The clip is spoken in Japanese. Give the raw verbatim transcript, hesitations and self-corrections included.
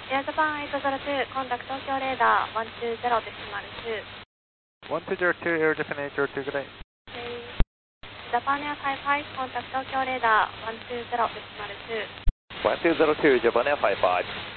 エアジャパンエイトゼロツー、コンタクト東京レーダーいちにゼロデシマルツー。 いちにゼロツー、Air Japanエイトゼロツー、good day. ジャパンエアファイブファイブ、コンタクト東京レーダーいちにゼロデシマルツー。 いちにゼロツー、ジャパンエアファイブファイブ。